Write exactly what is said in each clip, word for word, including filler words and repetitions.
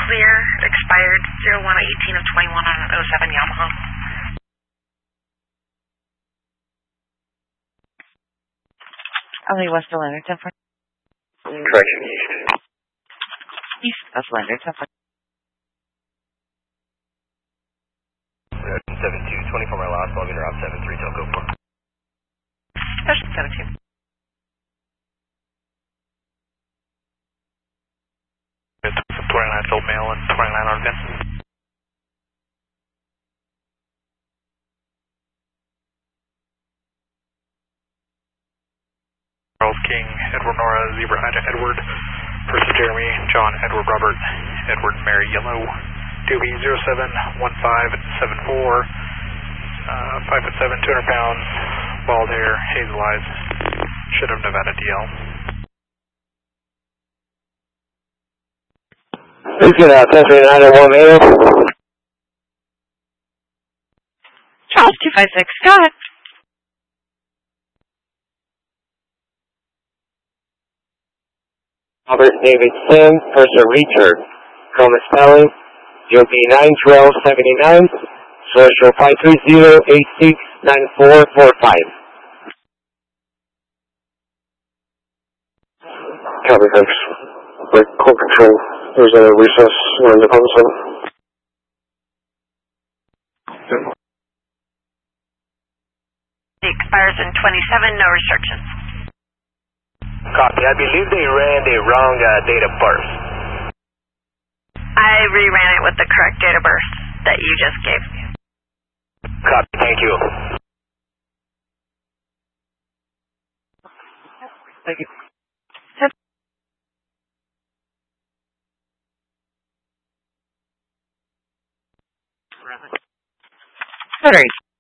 clear, expired zero one eighteen of twenty-one on an oh seven Yamaha. L A West Atlanta, ten four. Correction, east. East West Atlanta, ten four. seven two, twenty-four mile lost, logging route seven three, Telco four. Session seven two. twenty-nine Phil Mail and twenty-nine on Vin. Charles King, Edward Nora, Zebra Ida Edward, Percy Jeremy, John Edward Robert, Edward Mary Yellow, Doobie zero seven one five seven four, uh, five foot seven, two hundred pounds, bald hair, hazel eyes, should have Nevada D L. Please get out, ten three nine oh one Mail. Charles two five six, go ahead. Robert David Sim, Purser Richard, Coleman Spelling, U B nine twelve seventy-nine, social five three zero eight six nine four four five. Copy, thanks. With core control, there's a recess around the console. It expires in twenty-seven, no restrictions. Copy, I believe they ran the wrong uh, date of birth. I reran it with the correct date of birth that you just gave me. Copy, thank you. Thank you. Sorry.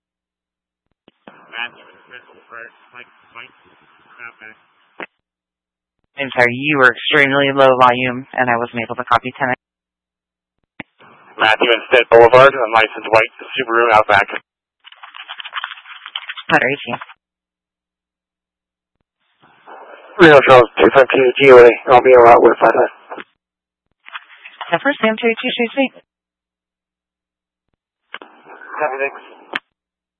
I'm sorry, you were extremely low volume, and I wasn't able to copy ten. Matthew Instead Boulevard, unlicensed white Subaru Outback. Sorry, team. Reno Charles two five two G O A, I'll be around with five nine. San Francisco, two two two. Copy, thanks.